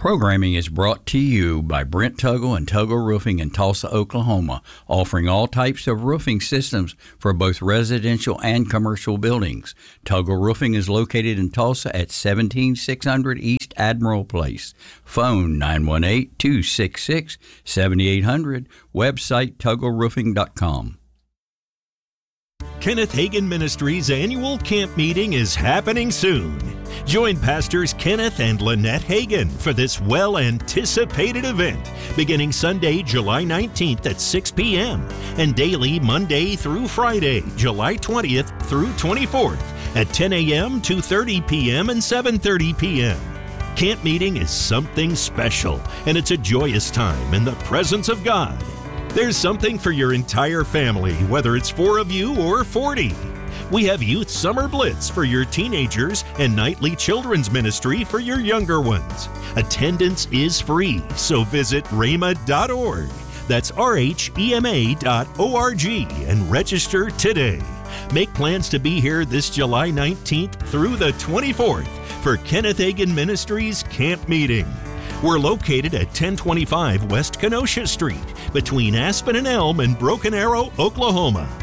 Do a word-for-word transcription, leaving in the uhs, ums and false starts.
Programming is brought to you by Brent Tuggle and Tuggle Roofing in Tulsa, Oklahoma, offering all types of roofing systems for both residential and commercial buildings. Tuggle Roofing is located in Tulsa at seventeen six hundred East Admiral Place. Phone nine one eight, two six six, seven eight zero zero. Website tuggle roofing dot com. Kenneth Hagin Ministries' annual camp meeting is happening soon. Join Pastors Kenneth and Lynette Hagin for this well-anticipated event beginning Sunday, July nineteenth at six p.m. and daily Monday through Friday, July twentieth through twenty-fourth at ten a.m., two thirty p.m., and seven thirty p.m. Camp meeting is something special, and it's a joyous time in the presence of God. There's something for your entire family, whether it's four of you or forty. We have Youth Summer Blitz for your teenagers and nightly children's ministry for your younger ones. Attendance is free, so visit rhema dot org. That's R H E M A dot O R G and register today. Make plans to be here this July nineteenth through the twenty-fourth for Kenneth Hagin Ministries Camp Meeting. We're located at ten twenty-five West Kenosha Street, between Aspen and Elm in Broken Arrow, Oklahoma.